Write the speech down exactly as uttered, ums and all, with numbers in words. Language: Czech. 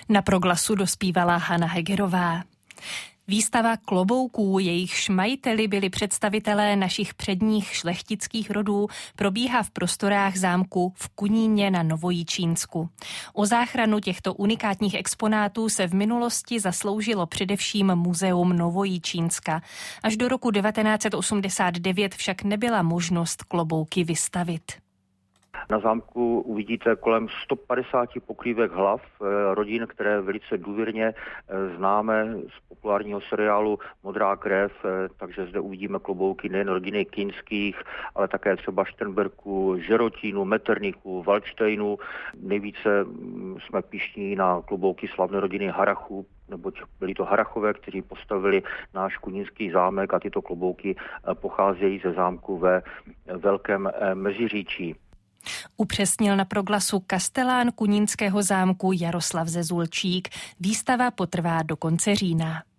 Na proglasu dospívala Hana Hegerová. Výstava klobouků, jejichž majiteli byli představitelé našich předních šlechtických rodů, probíhá v prostorách zámku v Kuníně na Novojičínsku. O záchranu těchto unikátních exponátů se v minulosti zasloužilo především Muzeum Novojičínska. Až do roku devatenáct set osmdesát devět však nebyla možnost klobouky vystavit. Na zámku uvidíte kolem sto padesát pokrývek hlav rodin, které velice důvěrně známe z populárního seriálu Modrá krev, takže zde uvidíme klobouky nejen rodiny Kinských, ale také třeba Šternberků, Žerotínu, Metternichů, Waldsteinů. Nejvíce jsme pyšní na klobouky slavné rodiny Harrachů, neboť byli to Harrachové, kteří postavili náš kunínský zámek a tyto klobouky pocházejí ze zámku ve Velkém Meziříčí. Upřesnil na proglasu kastelán kunínského zámku Jaroslav Zezulčík. Výstava potrvá do konce října.